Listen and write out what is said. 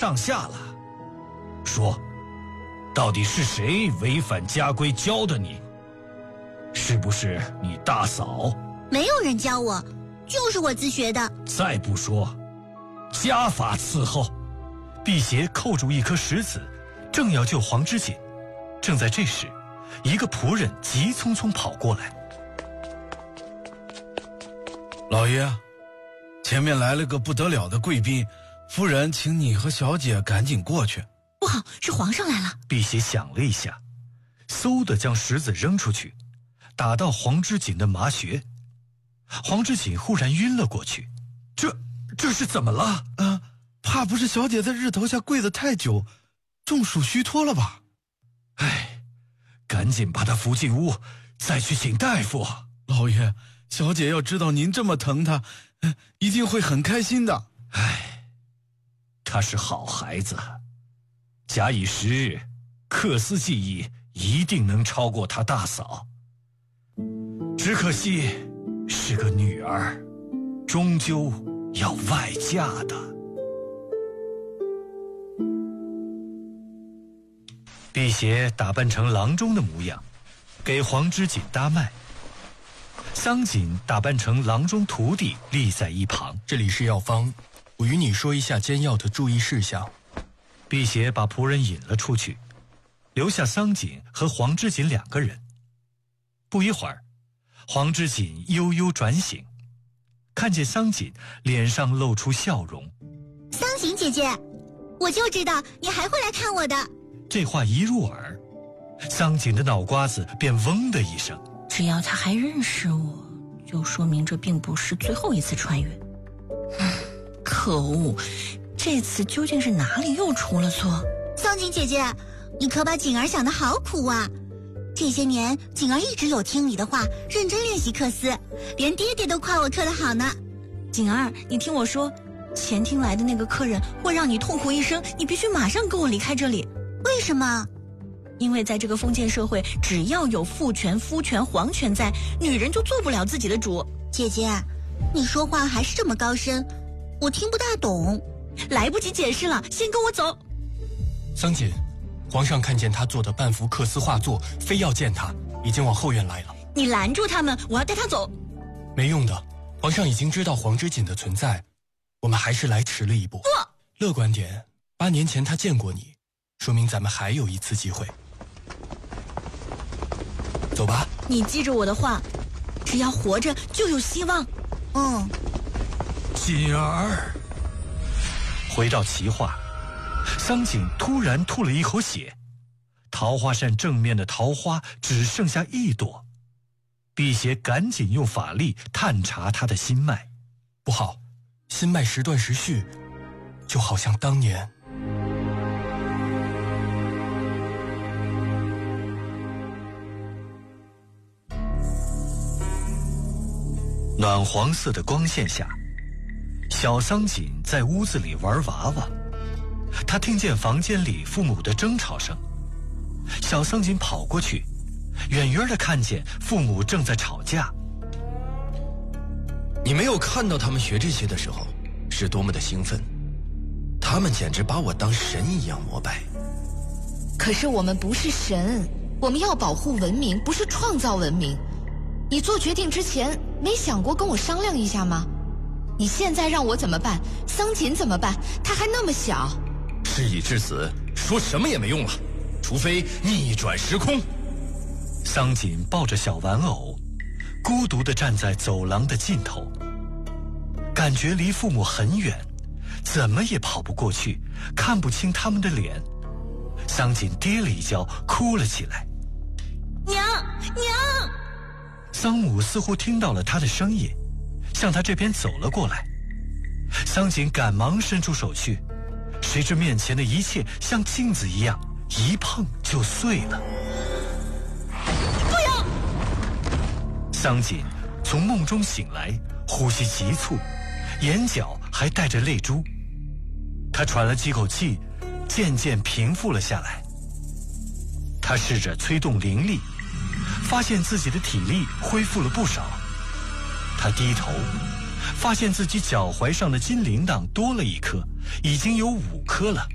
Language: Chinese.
上下了。说，到底是谁违反家规教的你？是不是你大嫂？ 没有人教我，就是我自学的。 再不说，家法伺候。 辟邪扣住一颗石子，正要救黄之锦。正在这时，一个仆人急匆匆跑过来。 老爷，前面来了个不得了的贵宾，夫人请你和小姐赶紧过去。 不好，是皇上来了。 辟邪想了一下，嗖地将石子扔出去，打到黄之锦的麻穴。黄之锦忽然晕了过去。 这是怎么了？ 怕不是小姐在日头下跪得太久，中暑虚脱了吧？ 哎，赶紧把她扶进屋，再去请大夫。 老爷，小姐要知道您这么疼她，一定会很开心的。 哎，她是好孩子，假以时日，克斯技艺一定能超过她大嫂。只可惜是个女儿，终究要外嫁的。 辟邪打扮成郎中的模样，给黄之锦搭脉。桑锦打扮成郎中徒弟，立在一旁。 这里是药方，我与你说一下煎药的注意事项。 辟邪把仆人引了出去，留下桑锦和黄之锦2个人。不一会儿，黄之锦悠悠转醒，看见桑锦，脸上露出笑容。 桑锦姐姐，我就知道你还会来看我的。 这话一入耳，桑锦的脑瓜子便嗡的一声。 只要他还认识我，就说明这并不是最后一次穿越。可恶，这次究竟是哪里又出了错？ 桑锦姐姐，你可把锦儿想得好苦啊！这些年，锦儿一直有听你的话，认真练习克斯，连爹爹都夸我刻得好呢。 锦儿，你听我说，前厅来的那个客人会让你痛苦一生，你必须马上跟我离开这里。 为什么？ 因为在这个封建社会，只要有父权、夫权、皇权在，女人就做不了自己的主。 姐姐，你说话还是这么高深，我听不大懂。 来不及解释了，先跟我走。 桑锦，皇上看见他做的半幅克斯画作，非要见他，已经往后院来了。 你拦住他们，我要带他走。 没用的，皇上已经知道黄之锦的存在，我们还是来迟了一步。 不， 乐观点，8年前他见过你，说明咱们还有一次机会。走吧。 你记着我的话，只要活着就有希望。 锦儿。 回到奇画，桑锦突然吐了一口血，桃花扇正面的桃花只剩下1朵。辟邪赶紧用法力探查他的心脉。 不好，心脉时断时续，就好像当年。 暖黄色的光线下，小桑锦在屋子里玩娃娃。他听见房间里父母的争吵声，小桑锦跑过去，远远地看见父母正在吵架。 你没有看到他们学这些的时候是多么的兴奋，他们简直把我当神一样膜拜。 可是我们不是神，我们要保护文明，不是创造文明。你做决定之前没想过跟我商量一下吗？你现在让我怎么办？桑锦怎么办？他还那么小。 事已至此，说什么也没用了，除非逆转时空。 桑锦抱着小玩偶，孤独地站在走廊的尽头，感觉离父母很远，怎么也跑不过去，看不清他们的脸。桑锦跌了一跤，哭了起来。 娘，娘！ 桑母似乎听到了他的声音，向他这边走了过来。桑锦赶忙伸出手去，谁知面前的一切像镜子一样，一碰就碎了。 不要！ 桑锦从梦中醒来，呼吸急促，眼角还带着泪珠。他喘了几口气，渐渐平复了下来。他试着催动灵力，发现自己的体力恢复了不少。他低头，发现自己脚踝上的金铃铛多了1颗，已经有5颗了。